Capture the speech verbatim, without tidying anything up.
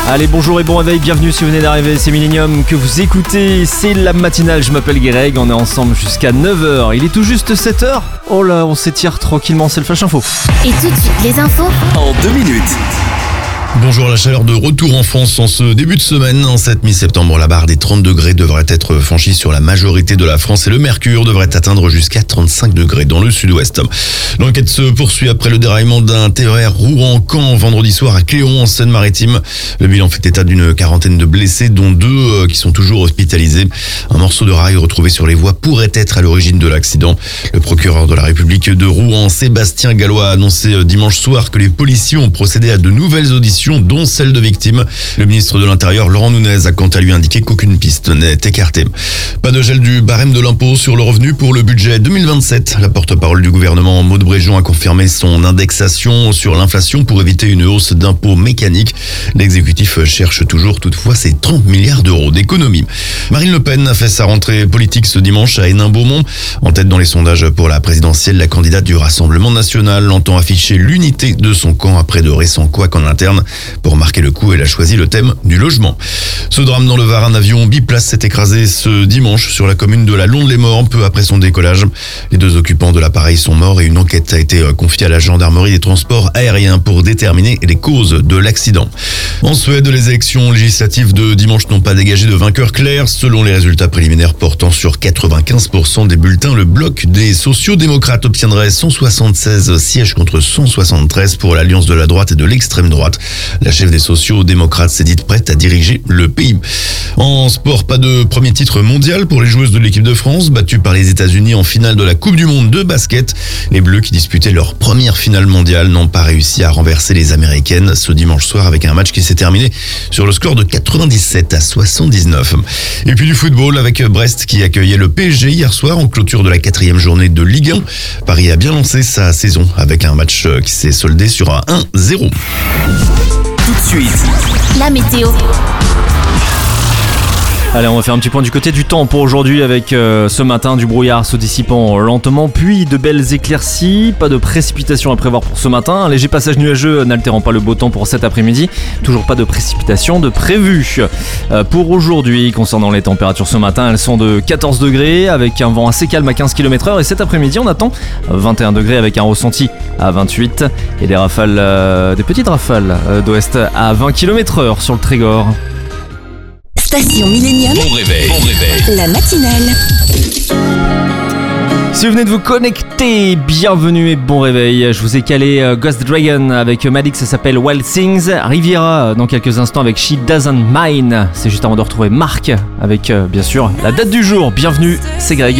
Allez, bonjour et bon réveil, bienvenue si vous venez d'arriver, c'est Millennium que vous écoutez, c'est la matinale, je m'appelle Greg, on est ensemble jusqu'à neuf heures, il est tout juste sept heures. Oh là, on s'étire tranquillement, c'est le Flash Info. Et tout de suite, les infos en deux minutes. Bonjour, la chaleur de retour en France en ce début de semaine. En cette mi-septembre, la barre des trente degrés devrait être franchie sur la majorité de la France et le mercure devrait atteindre jusqu'à trente-cinq degrés dans le sud-ouest. L'enquête se poursuit après le déraillement d'un T E R Rouen-Caen vendredi soir à Cléon en Seine-Maritime. Le bilan fait état d'une quarantaine de blessés, dont deux qui sont toujours hospitalisés. Un morceau de rail retrouvé sur les voies pourrait être à l'origine de l'accident. Le procureur de la République de Rouen, Sébastien Gallois, a annoncé dimanche soir que les policiers ont procédé à de nouvelles auditions, dont celle de victimes. Le ministre de l'Intérieur, Laurent Nunez, a quant à lui indiqué qu'aucune piste n'est écartée. Pas de gel du barème de l'impôt sur le revenu pour le budget deux mille vingt-sept. La porte-parole du gouvernement, Maud Bréjon, a confirmé son indexation sur l'inflation pour éviter une hausse d'impôts mécanique. L'exécutif cherche toujours toutefois ses trente milliards d'euros d'économie. Marine Le Pen a fait sa rentrée politique ce dimanche à Hénin-Beaumont. En tête dans les sondages pour la présidentielle, la candidate du Rassemblement national entend afficher l'unité de son camp après de récents couacs en interne. Pour marquer le coup, elle a choisi le thème du logement. Ce drame dans le Var, un avion biplace s'est écrasé ce dimanche sur la commune de la Londe-les-Morts peu après son décollage. Les deux occupants de l'appareil sont morts et une enquête a été confiée à la gendarmerie des transports aériens pour déterminer les causes de l'accident. En Suède, les élections législatives de dimanche n'ont pas dégagé de vainqueur clair. Selon les résultats préliminaires portant sur quatre-vingt-quinze pour cent des bulletins, le bloc des sociaux-démocrates obtiendrait cent soixante-seize sièges contre cent soixante-treize pour l'alliance de la droite et de l'extrême droite. La chef des sociaux-démocrates s'est dite prête à diriger le pays. En sport, pas de premier titre mondial pour les joueuses de l'équipe de France, battues par les États-Unis en finale de la Coupe du Monde de basket. Les Bleus, qui disputaient leur première finale mondiale, n'ont pas réussi à renverser les Américaines ce dimanche soir avec un match qui s'est terminé sur le score de quatre-vingt-dix-sept à soixante-dix-neuf. Et puis du football avec Brest qui accueillait le P S G hier soir en clôture de la quatrième journée de Ligue un. Paris a bien lancé sa saison avec un match qui s'est soldé sur un un zéro. Tout de suite, la météo. Allez, on va faire un petit point du côté du temps pour aujourd'hui avec euh, ce matin du brouillard se dissipant lentement, puis de belles éclaircies, pas de précipitations à prévoir pour ce matin, un léger passage nuageux n'altérant pas le beau temps pour cet après-midi, toujours pas de précipitations de prévues. Euh, pour aujourd'hui, concernant les températures ce matin, elles sont de quatorze degrés avec un vent assez calme à quinze kilomètres heure et cet après-midi on attend vingt et un degrés avec un ressenti à vingt-huit et des rafales, euh, des petites rafales euh, d'ouest à vingt kilomètres heure sur le Trégor. Station Millennium. Bon réveil, bon réveil. La matinale. Si vous venez de vous connecter, bienvenue et bon réveil. Je vous ai calé euh, Ghost Dragon avec Madix, ça s'appelle Wild Things. Riviera dans quelques instants avec She Doesn't Mind. C'est juste avant de retrouver Marc avec euh, bien sûr la date du jour. Bienvenue, c'est Greg.